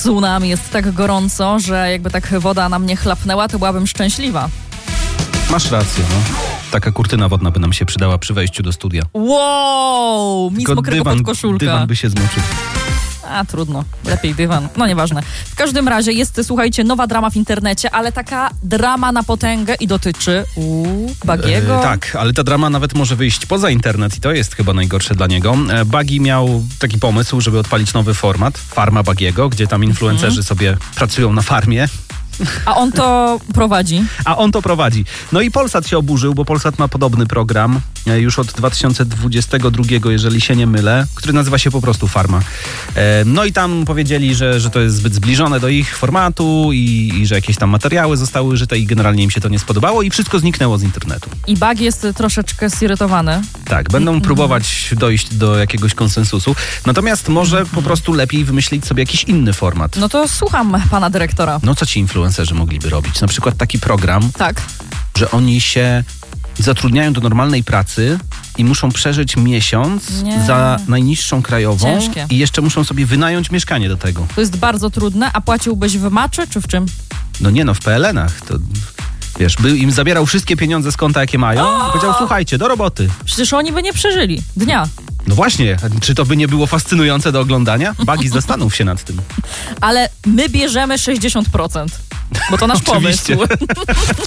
tsunami, jest tak gorąco, że jakby tak woda na mnie chlapnęła, to byłabym szczęśliwa. Masz rację, no. Taka kurtyna wodna by nam się przydała przy wejściu do studia. Wow, nic Tylko mokrego pod koszulka. Dywan by się zmoczył. A, trudno. Lepiej dywan. No nieważne. W każdym razie jest, słuchajcie, nowa drama w internecie, ale taka drama na potęgę i dotyczy Bagiego. Tak, ale ta drama nawet może wyjść poza internet i to jest chyba najgorsze dla niego. Bagi miał taki pomysł, żeby odpalić nowy format, Farma Bagiego, gdzie tam influencerzy sobie pracują na farmie. A on to prowadzi. No i Polsat się oburzył, bo Polsat ma podobny program już od 2022, jeżeli się nie mylę, który nazywa się po prostu Farma. No i tam powiedzieli, że to jest zbyt zbliżone do ich formatu i że jakieś tam materiały zostały użyte i generalnie im się to nie spodobało i wszystko zniknęło z internetu. I Bag jest troszeczkę zirytowany. Tak, będą próbować dojść do jakiegoś konsensusu. Natomiast może po prostu lepiej wymyślić sobie jakiś inny format. No to słucham pana dyrektora. No co ci influencerzy mogliby robić? Na przykład taki program, Tak. że oni się zatrudniają do normalnej pracy i muszą przeżyć miesiąc za najniższą krajową. Ciężkie. I jeszcze muszą sobie wynająć mieszkanie do tego. To jest bardzo trudne, a płaciłbyś w maczy czy w czym? No nie no, w PLN-ach. To, wiesz, by im zabierał wszystkie pieniądze z konta, jakie mają. Powiedział, słuchajcie, do roboty. Przecież oni by nie przeżyli dnia. No właśnie, czy to by nie było fascynujące do oglądania? Bagi, zastanów się nad tym. Ale my bierzemy 60%, bo to nasz Oczywiście. pomysł.